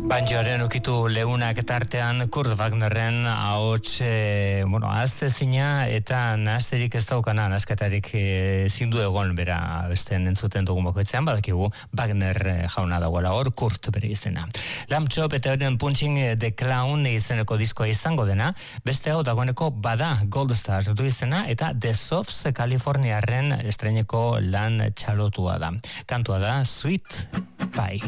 Banjoaren ukitu leunak tartean Kurt Wagnerren ahots ahaztezina eta nahasterik ez daukana, nasketarik zindu egon bera besten entzuten dugun bakoitzean, badakigu Wagner jauna dagoela hor, Kurt bere izena. Lamb Chop eta horren Punching the Clown izeneko diskoa izango dena, beste hau dagoeneko Bada Gold Star du izena eta The Softs Kaliforniarren estreineko lan txalotua da. Kantua da Sweet Pie.